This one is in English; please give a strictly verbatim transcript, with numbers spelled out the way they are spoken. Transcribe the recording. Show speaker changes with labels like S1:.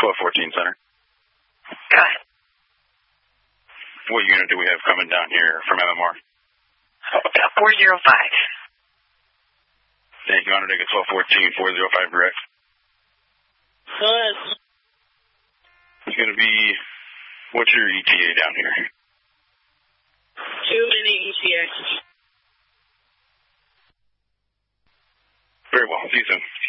S1: twelve fourteen Center.
S2: Go ahead.
S1: What unit do we have coming down here from M M R?
S2: four zero five.
S1: Thank you, Undertaker twelve fourteen, four zero five, correct?
S3: Good.
S1: It's going to be, what's your E T A down here?
S3: Two minute E T A.
S1: Very well. See you soon.